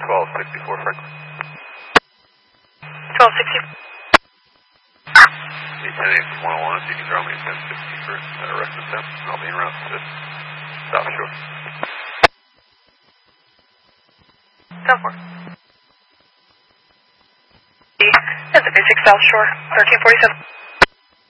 1264 Franklin. 1260. Hey, 10 101, if you can draw me a 1060 for an arrest attempt, I'll be around to South Shore. 10-4. That's a basic South Shore, 1347.